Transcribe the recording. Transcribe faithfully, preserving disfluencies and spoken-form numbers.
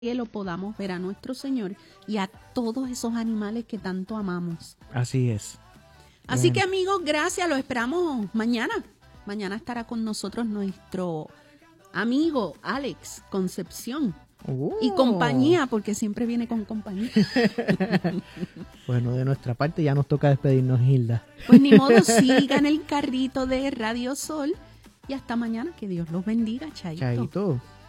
cielo podamos ver a nuestro Señor y a todos esos animales que tanto amamos. Así es. Así Bueno. que amigos, gracias, los esperamos mañana. Mañana estará con nosotros nuestro amigo Alex Concepción. Uh. Y compañía, porque siempre viene con compañía. Bueno, de nuestra parte ya nos toca despedirnos, Hilda. Pues ni modo, sigan el carrito de Radio Sol y hasta mañana. Que Dios los bendiga, chaito. Chaito.